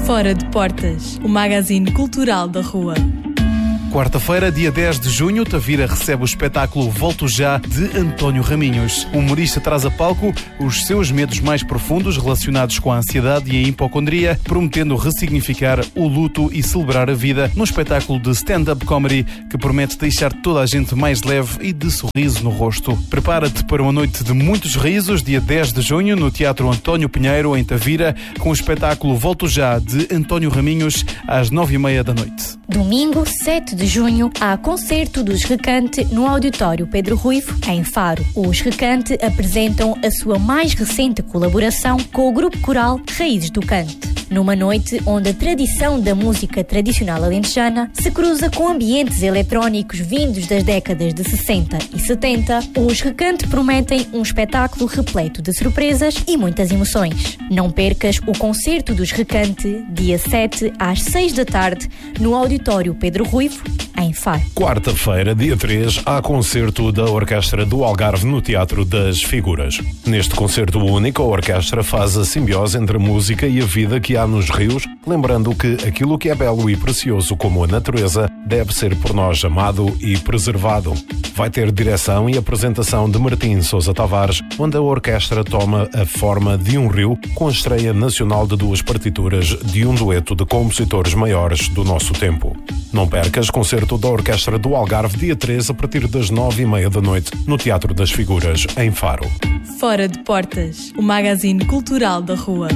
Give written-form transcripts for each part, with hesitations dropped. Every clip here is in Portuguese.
Fora de Portas, o magazine cultural da rua. Quarta-feira, dia 10 de junho, Tavira recebe o espetáculo Volto Já, de António Raminhos. O humorista traz a palco os seus medos mais profundos relacionados com a ansiedade e a hipocondria, prometendo ressignificar o luto e celebrar a vida num espetáculo de stand-up comedy que promete deixar toda a gente mais leve e de sorriso no rosto. Prepara-te para uma noite de muitos risos, dia 10 de junho, no Teatro António Pinheiro, em Tavira, com o espetáculo Volto Já, de António Raminhos, às 9h30 da noite. Domingo, 7 de junho, há concerto dos Requinte no Auditório Pedro Ruivo, em Faro. Os Requinte apresentam a sua mais recente colaboração com o grupo coral Raízes do Cante. Numa noite onde a tradição da música tradicional alentejana se cruza com ambientes eletrónicos vindos das décadas de 60 e 70, os Requinte prometem um espetáculo repleto de surpresas e muitas emoções. Não percas o concerto dos Requinte, dia 7 às 6 da tarde, no Auditório Pedro Ruivo, em Faro. Quarta-feira, dia 3, há concerto da Orquestra do Algarve no Teatro das Figuras. Neste concerto único, a orquestra faz a simbiose entre a música e a vida que há nos rios, lembrando que aquilo que é belo e precioso como a natureza deve ser por nós amado e preservado. Vai ter direção e apresentação de Martim Sousa Tavares, onde a orquestra toma a forma de um rio, com a estreia nacional de 2 partituras de um dueto de compositores maiores do nosso tempo. Não percas concerto da Orquestra do Algarve, dia 3, a partir das 9h30 da noite, no Teatro das Figuras, em Faro. Fora de Portas, o magazine cultural da rua.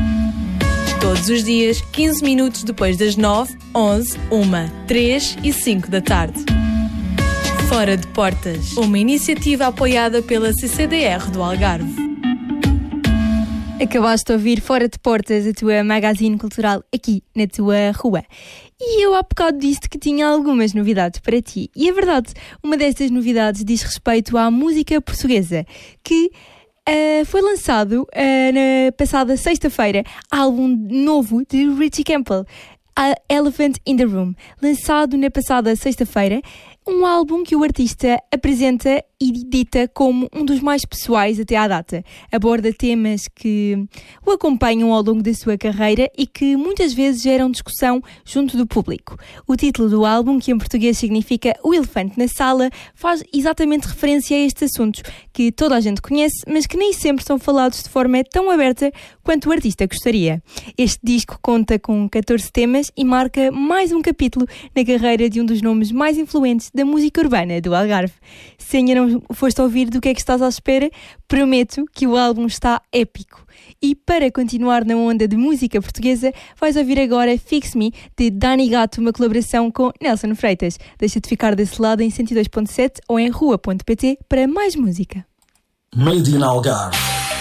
Todos os dias, 15 minutos depois das 9, 11, 1, 3 e 5 da tarde. Fora de Portas, uma iniciativa apoiada pela CCDR do Algarve. Acabaste de ouvir Fora de Portas, a tua magazine cultural aqui na tua rua. E eu há bocado disse que tinha algumas novidades para ti. E é verdade, uma destas novidades diz respeito à música portuguesa, que foi lançado na passada sexta-feira, álbum novo de Richie Campbell, Elephant in the Room, lançado na passada sexta-feira, um álbum que o artista apresenta e dita como um dos mais pessoais até à data. Aborda temas que o acompanham ao longo da sua carreira e que muitas vezes geram discussão junto do público. O título do álbum, que em português significa O Elefante na Sala, faz exatamente referência a estes assuntos que toda a gente conhece, mas que nem sempre são falados de forma tão aberta quanto o artista gostaria. Este disco conta com 14 temas e marca mais um capítulo na carreira de um dos nomes mais influentes da música urbana do Algarve. Se ainda não foste a ouvir do que é que estás à espera, prometo que o álbum está épico. E para continuar na onda de música portuguesa, vais ouvir agora Fix Me, de Dani Gato, uma colaboração com Nelson Freitas. Deixa-te ficar desse lado em 102.7 ou em rua.pt para mais música. Made in Algarve.